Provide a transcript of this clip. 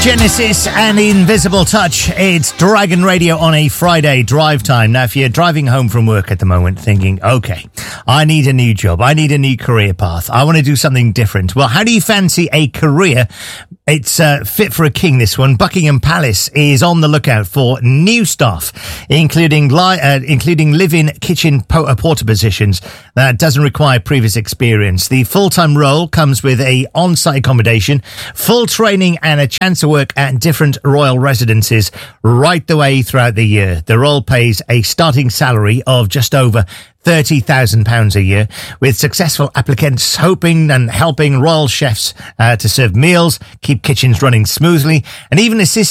Genesis and Invisible Touch. It's Dragon Radio on a Friday drive time. Now, if you're driving home from work at the moment thinking, okay, I need a new job, I need a new career path, I want to do something different. Well, how do you fancy a career? It's fit for a king, this one. Buckingham Palace is on the lookout for new staff, including live-in kitchen porter positions that doesn't require previous experience. The full-time role comes with a on-site accommodation, full training and a chance to work at different royal residences right the way throughout the year. The role pays a starting salary of just over £30,000 a year, with successful applicants hoping and helping royal chefs to serve meals, keep kitchens running smoothly, and even assist